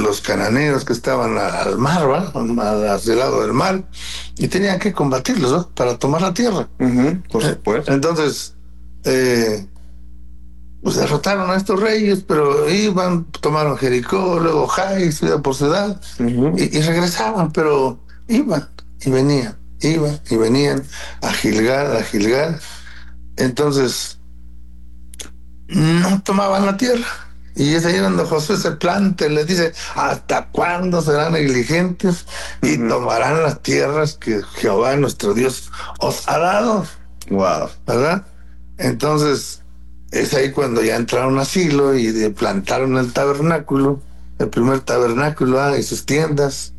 los cananeos que estaban al mar, ¿va? Hacia el lado del mar, y tenían que combatirlos, ¿no? Para tomar la tierra. Por supuesto. Entonces, pues derrotaron a estos reyes, pero iban, tomaron Jericó, luego Jai, ciudad por ciudad, y regresaban, pero iban y venían a Gilgal, a Gilgal. Entonces, no tomaban la tierra. Y es ahí donde Josué se planta y les dice: ¿hasta cuándo serán negligentes y tomarán las tierras que Jehová nuestro Dios os ha dado? Wow. ¿Verdad? Entonces, es ahí cuando ya entraron a Silo y plantaron el tabernáculo, el primer tabernáculo, y sus tiendas,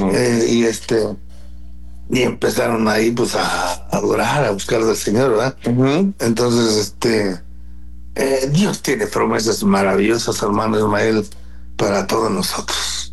y empezaron ahí pues a adorar, a buscar del Señor, ¿verdad? Entonces, Dios tiene promesas maravillosas, hermano Ismael, para todos nosotros.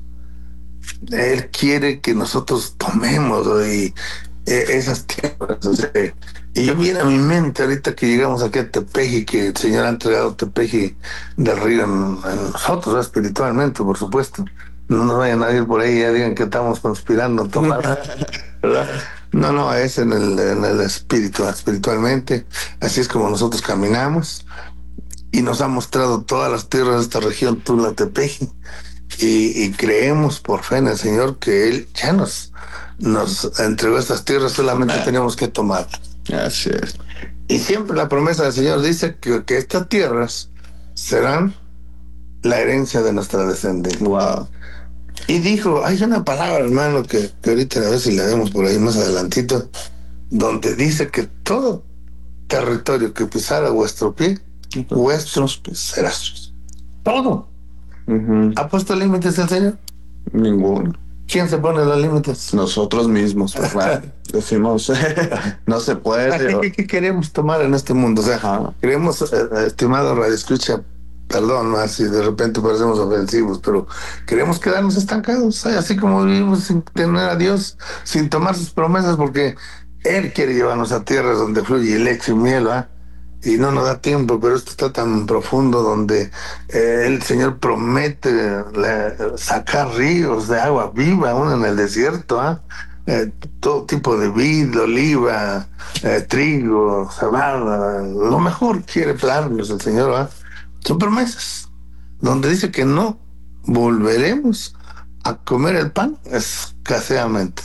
Él quiere que nosotros tomemos esas tierras. O sea, y yo viene a mi mente ahorita que llegamos aquí a Tepeji, que el Señor ha entregado Tepeji del Río en nosotros, espiritualmente, por supuesto. No nos vayan a ir por ahí y ya digan que estamos conspirando, ¿verdad? No, es en el espíritu, espiritualmente. Así es como nosotros caminamos. Y nos ha mostrado todas las tierras de esta región, Tula, Tepeji. Y creemos por fe en el Señor que Él ya nos entregó estas tierras, solamente tenemos que tomar. Así es. Y siempre la promesa del Señor dice que estas tierras serán la herencia de nuestra descendencia. Wow. Y dijo, hay una palabra, hermano, que ahorita a ver si la vemos por ahí más adelantito, donde dice que todo territorio que pisara vuestro pie, vuestros pies será suyo. Todo. ¿Ha puesto límites el Señor? Ninguno. ¿Quién se pone los límites? Nosotros mismos, ¿verdad? Decimos, no se puede. ¿Qué queremos tomar en este mundo? O sea, queremos, estimado Radio Escucha, perdón más si de repente parecemos ofensivos, pero queremos quedarnos estancados, así como vivimos sin tener a Dios, sin tomar sus promesas, porque Él quiere llevarnos a tierras donde fluye leche y miel, ¿va? Y no nos da tiempo, pero esto está tan profundo donde el Señor promete sacar ríos de agua viva aún en el desierto, todo tipo de vid, oliva, trigo, cebada, lo mejor quiere darnos el Señor, son promesas donde dice que no volveremos a comer el pan escaseadamente.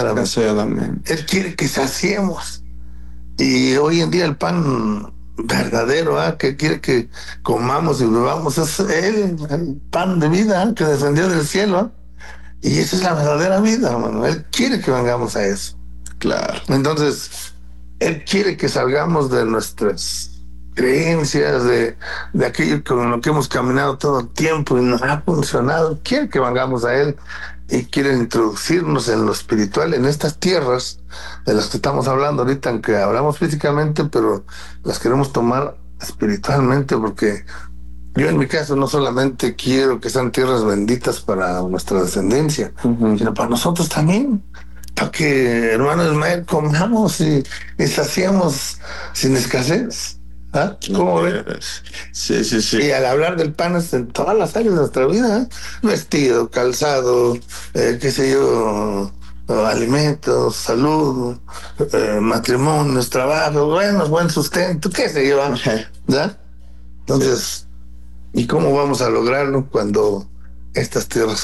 Él quiere que saciemos. Y hoy en día el pan verdadero, que quiere que comamos y bebamos, es Él, el pan de vida, que descendió del cielo. Y esa es la verdadera vida, hermano. Él quiere que vengamos a eso. Claro. Entonces, Él quiere que salgamos de nuestras creencias, de aquello con lo que hemos caminado todo el tiempo y no ha funcionado. Quiere que vengamos a Él y quiere introducirnos en lo espiritual, en estas tierras de las que estamos hablando ahorita, aunque hablamos físicamente, pero las queremos tomar espiritualmente, porque yo en mi caso no solamente quiero que sean tierras benditas para nuestra descendencia, sino para nosotros también, para que, hermano Ismael, comamos y saciemos sin escasez. ¿Cómo ves? Sí. Y al hablar del pan es en todas las áreas de nuestra vida, vestido, calzado, qué sé yo, alimentos, salud, matrimonios, trabajo, buen sustento, qué sé yo, ¿verdad? Entonces, ¿y cómo vamos a lograrlo cuando estas tierras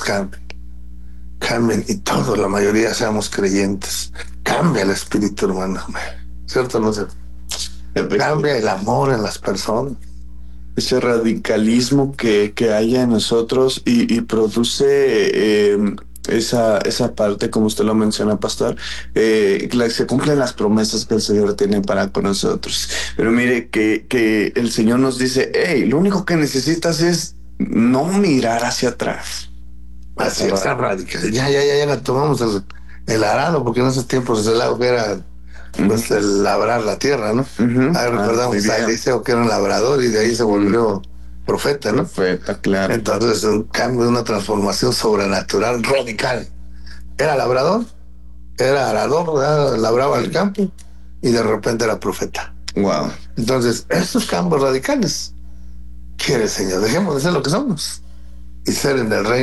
cambien y todos, la mayoría, seamos creyentes? Cambia el espíritu, hermano, ¿cierto o no cierto? Cambia el amor en las personas. Ese radicalismo que haya en nosotros y produce esa parte, como usted lo menciona, pastor, se cumplen las promesas que el Señor tiene para con nosotros. Pero mire que el Señor nos dice, hey, lo único que necesitas es no mirar hacia atrás. Así está radical. Ya la tomamos el arado, porque en esos tiempos el arado era pues el labrar la tierra, ¿no? Ahí recordamos a Eliseo, que era un labrador, y de ahí se volvió profeta, ¿no? Profeta, claro. Entonces, un cambio, una transformación sobrenatural, radical. Era labrador, era arador, ¿verdad? Labraba el campo, y de repente era profeta. Wow. Entonces, estos cambios radicales quiere el Señor. Dejemos de ser lo que somos y ser en el reino